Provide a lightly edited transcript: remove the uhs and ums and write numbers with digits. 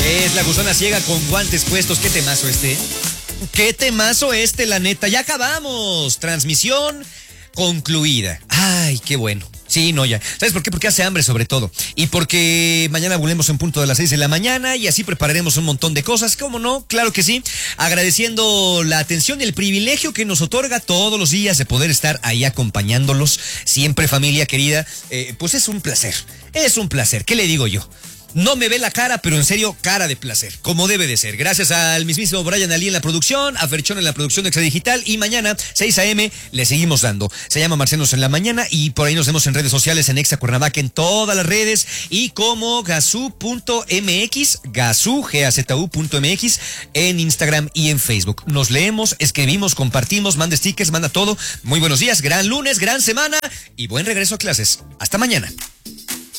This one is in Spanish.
Es la gusana ciega con guantes puestos. Qué temazo este. Qué temazo este, la neta. Ya acabamos. Transmisión concluida. Ay, qué bueno. Sí, no, ya. ¿Sabes por qué? Porque hace hambre sobre todo. Y porque mañana volvemos en punto de las 6 de la mañana y así prepararemos un montón de cosas. ¿Cómo no? Claro que sí. Agradeciendo la atención y el privilegio que nos otorga todos los días de poder estar ahí acompañándolos. Siempre, familia querida. Pues es un placer. Es un placer. ¿Qué le digo yo? No me ve la cara, pero en serio, cara de placer, como debe de ser. Gracias al mismísimo Brian Ali en la producción, a Ferchón en la producción de Extra Digital, y mañana, 6 a.m., le seguimos dando. Se llama Marcenos en la mañana y por ahí nos vemos en redes sociales, en Exa Cuernavaca, en todas las redes, y como gazu.mx, gazu, gazu.mx, en Instagram y en Facebook. Nos leemos, escribimos, compartimos, manda stickers, manda todo. Muy buenos días, gran lunes, gran semana y buen regreso a clases. Hasta mañana.